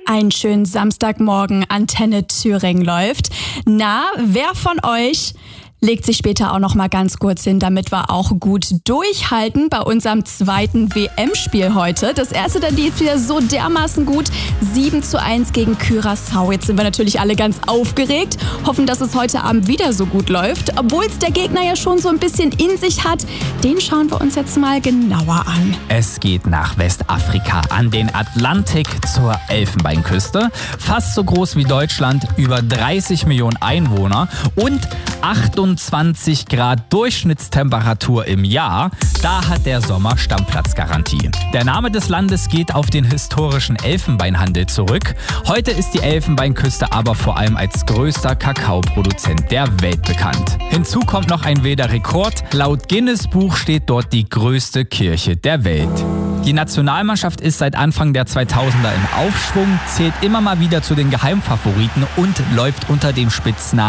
Einen schönen Samstagmorgen, Antenne Thüringen läuft. Na, wer von euch legt sich später auch noch mal ganz kurz hin, damit wir auch gut durchhalten bei unserem zweiten WM-Spiel heute. Das erste, dann lief wieder so dermaßen gut. 7:1 gegen Curaçao. Jetzt sind wir natürlich alle ganz aufgeregt, hoffen, dass es heute Abend wieder so gut läuft. Obwohl es der Gegner ja schon so ein bisschen in sich hat, den schauen wir uns jetzt mal genauer an. Es geht nach Westafrika, an den Atlantik zur Elfenbeinküste. Fast so groß wie Deutschland, über 30 Millionen Einwohner und 28 Grad Durchschnittstemperatur im Jahr. Da hat der Sommer Stammplatzgarantie. Der Name des Landes geht auf den historischen Elfenbeinhandel zurück. Heute ist die Elfenbeinküste aber vor allem als größter Kakaoproduzent der Welt bekannt. Hinzu kommt noch ein wilder Rekord. Laut Guinness-Buch steht dort die größte Kirche der Welt. Die Nationalmannschaft ist seit Anfang der 2000er im Aufschwung, zählt immer mal wieder zu den Geheimfavoriten und läuft unter dem Spitznamen